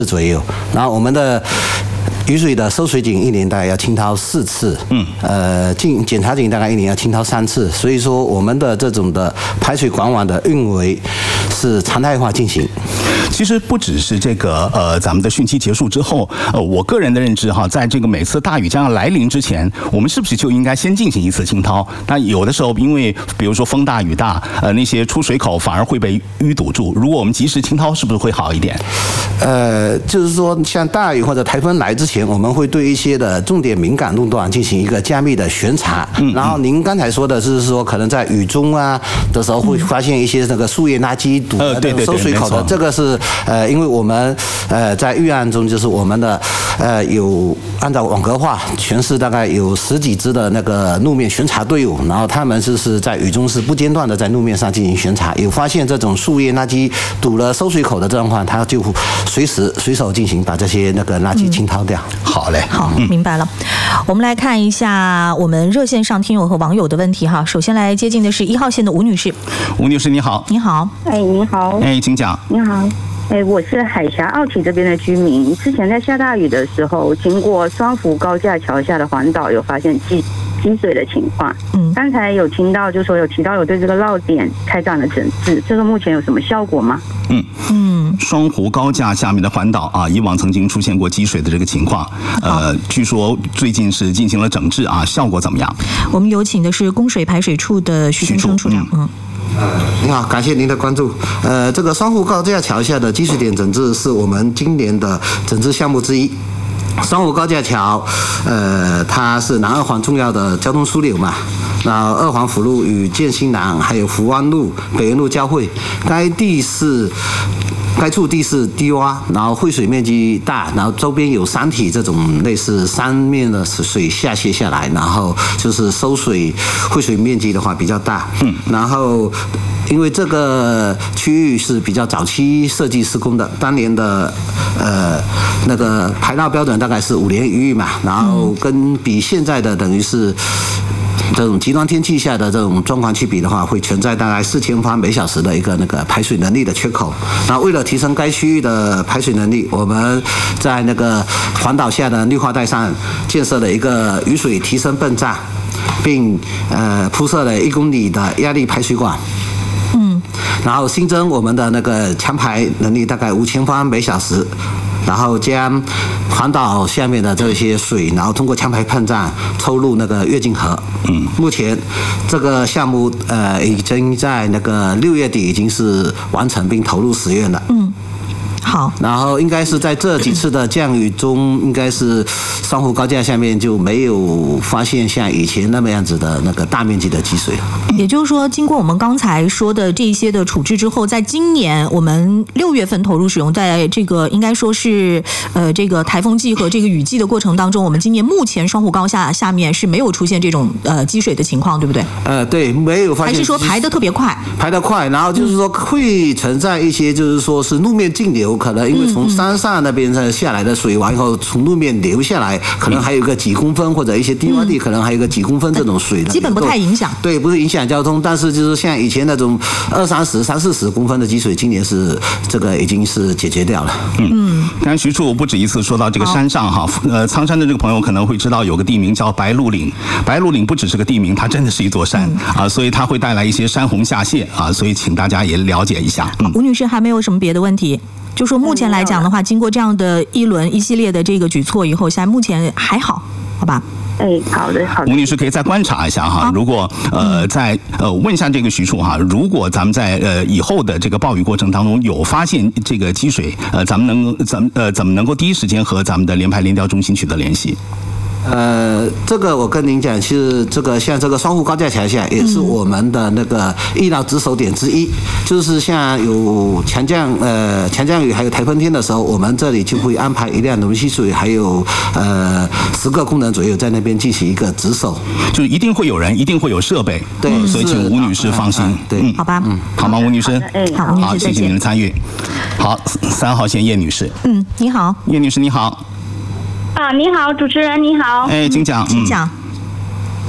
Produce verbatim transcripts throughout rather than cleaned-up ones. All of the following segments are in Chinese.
左右，然后我们的雨水的收水井一年大概要清掏四次，嗯，呃，进检查井大概一年要清掏三次，所以说我们的这种的排水管网的运维是常态化进行。 其实不只是这个呃，咱们的汛期结束之后，呃，我个人的认知哈，在这个每次大雨将要来临之前，我们是不是就应该先进行一次清掏？那有的时候因为比如说风大雨大，呃，那些出水口反而会被淤堵住。如果我们及时清掏，是不是会好一点？ 呃，就是说像大雨或者台风来之前，我们会对一些的重点敏感路段进行一个加密的巡查。嗯。然后您刚才说的是说，可能在雨中啊的时候会发现一些那个树叶垃圾堵的那个收水口的，这个是呃，因为我们呃在预案中就是我们的呃有按照网格化全市大概有十几支的那个路面巡查队伍，然后他们就是在雨中是不间断的在路面上进行巡查，有发现这种树叶垃圾堵了收水口的状况，他就随时随手进行把这些那个垃圾清掏掉。 嗯、好嘞， 好，明白了。我们来看一下我们热线上听友和网友的问题哈。首先来接近的是一号线的吴女士。 吴女士你好。 你好。 哎，你好。 哎，请讲。 你好。哎，我是海峡奥体这边的居民。之前在下大雨的时候，经过双福高架桥下的环岛，有发现积积水的情况。嗯，刚才有听到，就说有提到有对这个涝点开展了整治，这个目前有什么效果吗？ 嗯嗯，双湖高架下面的环岛啊，以往曾经出现过积水的这个情况，呃，据说最近是进行了整治啊，效果怎么样？ 我们有请的是供水排水处的徐先生处长。嗯。 呃，你好，感谢您的关注。呃，这个双湖高架桥下的积水点整治是我们今年的整治项目之一。双湖高架桥，呃，它是南二环重要的交通枢纽嘛。然后二环辅路与建新南还有福湾路、北园路交汇，该地是。该处地势低洼，然后汇水面积大，然后周边有山体这种类似山面的水下泄下来，然后就是收水汇水面积的话比较大。嗯，然后因为这个区域是比较早期设计施工的，当年的呃那个排涝标准大概是五年一遇嘛，然后跟比现在的等于是。这种极端天气下的这种状况去比的话，会存在大概四千方每小时的一个那个排水能力的缺口。那为了提升该区域的排水能力，我们在那个环岛下的绿化带上建设了一个雨水提升泵站，并呃铺设了一公里的压力排水管。嗯，然后新增我们的那个强排能力大概五千方每小时。然后将环岛下面的这些水，然后通过强排泵站抽入那个跃进河。嗯，目前这个项目呃已经在那个六月底已经是完成并投入实验了。嗯。 好， 然后应该是在这几次的降雨中，应该是双湖高架下面就没有发现像以前那么样子的那个大面积的积水了。 也就是说，经过我们刚才说的这些的处置之后，在今年我们六月份投入使用，在这个应该说是呃这个台风季和这个雨季的过程当中，我们今年目前双湖高架下面是没有出现这种呃积水的情况，对不对？ 呃，对，没有发现。 还是说排得特别快？ 排得快，然后就是说会存在一些就是说是路面径流。可能因为从山上那边下来的水完以后，从路面流下来，可能还有个几公分，或者一些低洼地可能还有个几公分这种水的， 基本不太影响。 对，不是影响交通，但是就是像以前那种二三十、三四十公分的积水，今年是这个已经是解决掉了。 嗯，刚才徐处不止一次说到这个山上哈，呃，苍山的这个朋友可能会知道有个地名叫白鹿岭，白鹿岭不只是个地名，它真的是一座山啊，所以它会带来一些山洪下泄啊，所以请大家也了解一下。嗯， 吴女士还没有什么别的问题？就说目前来讲的话，经过这样的一轮一系列的这个举措以后，现在目前还好，好吧？ 哎，好的，好的。 吴女士可以再观察一下哈，如果呃在呃问一下这个徐处哈，如果咱们在呃以后的这个暴雨过程当中有发现这个积水，呃，咱们能咱们呃怎么能够第一时间和咱们的联排联调中心取得联系？ 呃，这个我跟您讲，是这个像这个双湖高架桥下也是我们的那个医疗值守点之一，就是像有强降呃强降雨还有台风天的时候，我们这里就会安排一辆龙吸水，还有呃十个工人左右在那边进行一个值守， 就一定会有人，一定会有设备， 对， 所以请吴女士放心， 对， 嗯， 好吧， 嗯，好吗，吴女士？ 哎， 好，吴女士， 好，谢谢您的参与。好，三号线叶女士， 嗯，你好， 叶女士你好。 啊，你好，主持人你好。 哎，请讲， 请讲。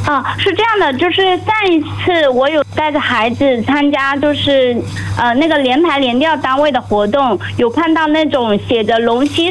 啊、呃，是这样的，就是上一次我有带着孩子参加，就是呃那个联排联调单位的活动，有看到那种写着龙溪